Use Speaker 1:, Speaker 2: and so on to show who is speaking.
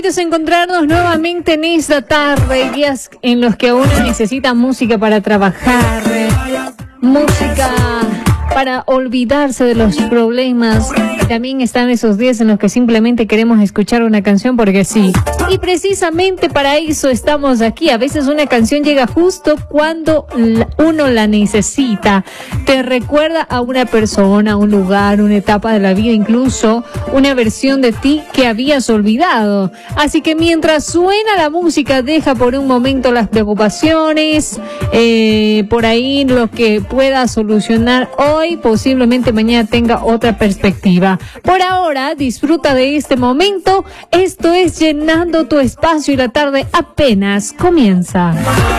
Speaker 1: bonitos encontrarnos nuevamente en esta tarde, días en los que uno necesita música para trabajar, música para olvidarse de los problemas. También están esos días en los que simplemente queremos escuchar una canción porque sí. Y precisamente para eso estamos aquí. A veces una canción llega justo cuando uno la necesita. Te recuerda a una persona, un lugar, una etapa de la vida, incluso una versión de ti que habías olvidado. Así que mientras suena la música, deja por un momento las preocupaciones, por ahí lo que pueda solucionar hoy, posiblemente mañana tenga otra perspectiva. Por ahora, disfruta de este momento. Esto es Llenando tu Espacio y la tarde apenas comienza.